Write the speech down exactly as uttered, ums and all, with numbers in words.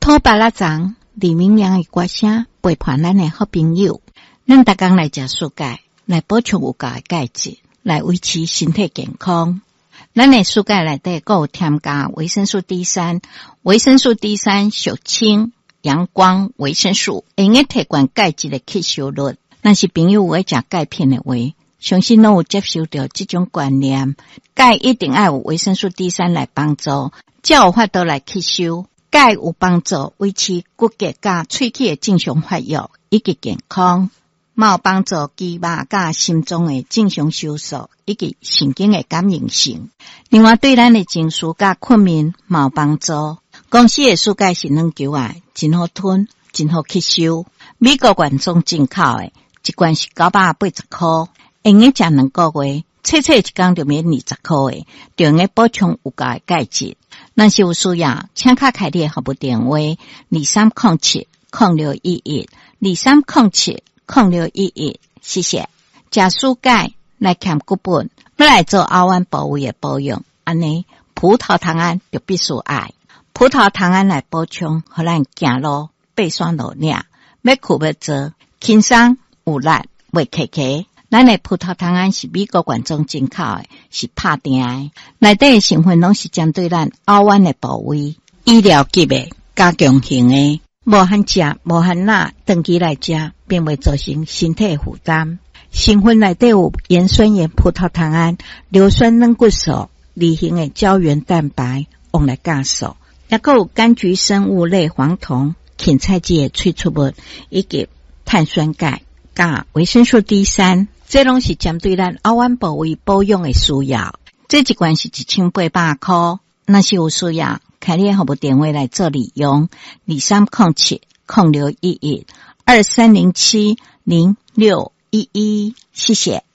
土巴拉掌李明亮的歌声陪伴咱的好朋友，咱逐工来食蔬菜，来补充有够的钙质，来维持身体健康。咱的蔬菜内底还有添加维生素 D 三， 维生素 D 三 属氢、阳光维生素，会用提悬钙质的吸收率。若是朋友有爱食钙片的话，相信拢有接受到这种观念，钙一定要有维生素 D 三 来帮助，才有法度来吸收。钙有帮助维持骨骼甲喙齿的正常发育以及健康，嘛有帮助肌肉甲心脏的正常收缩以及神经的感应性。另外对咱的情绪甲困眠嘛有帮助。公司的蔬菜是软球啊，真好吞，真好吸收。美国原装进口的，一罐是九百八十块，用个食两个月，切切一天就免二十块的，就用个补充有够的钙质。若是有需要，请卡开你的服务电话二三零七零六一一二三零七零六一一，谢谢。食蔬菜来减骨本，要来做后弯部位的保养，安尼葡萄糖胺就必须爱。葡萄糖胺来补充，互咱行路爬山路领，要去要做，轻松有力，袂磕磕。咱的葡萄糖胺是美国原装进口的，是拍定的，内底的成分拢是针对咱后弯的部位，医疗级的、加强型的，无限食、无限钠，长期来食，并未造成身体负担。成分内底有盐酸盐葡萄糖胺、硫酸软骨素、离型的胶原蛋白，用来降素，也还有柑橘生物类黄酮、芹菜籽的萃取物，以及碳酸钙、加维生素 D 三。这拢是针对咱后弯部位保养的需要。这一罐是一千八百块，若是有需要，开你的服务电话来做利用二三零七零六一一二三零七零六一一，谢谢。